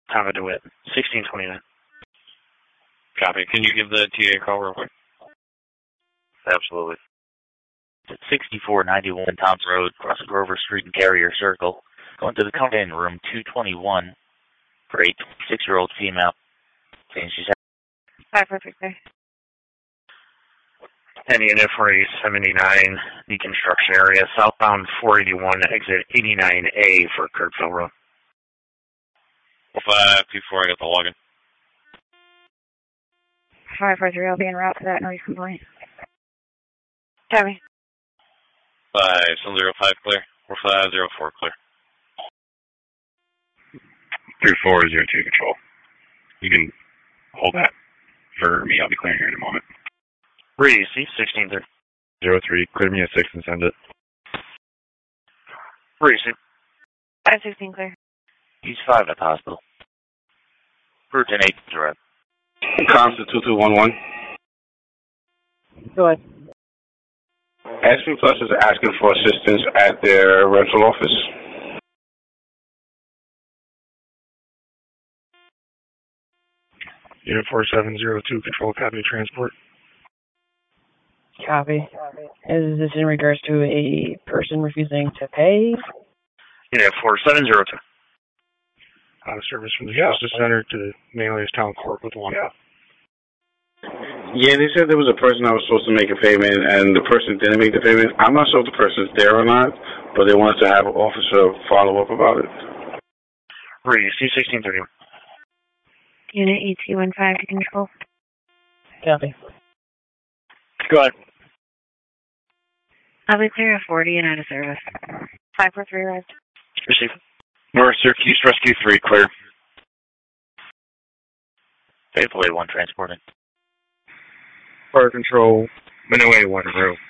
Hava DeWitt, 1629. Copy. Can you give the TA call real quick? Absolutely. 6491 Towns Road, across Grover Street and Carrier Circle. Going to the come-in room 221 for a 26-year-old female. Saying she's 543. Any unit for a 79, the construction area, southbound 481, exit 89A for Kirkville Road. 524, I got the login. 543, I'll be en route to that noise complaint. Copy. 5705 clear. 4504 clear. 3402 control. You can hold that for me. I'll be clearing here in a moment. Reese, 1630. 03, clear me at 6 and send it. Reese. 516 clear. He's 5 at the hospital. Route 10-8 direct. Constant 2211. Go ahead. SP Plus is asking for assistance at their rental office. Unit 4702, control, copy transport. Copy. Is this in regards to a person refusing to pay? Unit 4702. Out of service from the Justice Center to the Manlius Town Court with 1. Yeah, they said there was a person that was supposed to make a payment, and the person didn't make the payment. I'm not sure if the person's there or not, but they wanted to have an officer follow up about it. Reese, 1631. Unit ET15 to control. Copy. Go ahead. I'll be clear at 40 and out of service. 543 arrived. Receive. North Syracuse Rescue 3, clear. Faithfully 1 transporting. Fire control, Minute 1 room.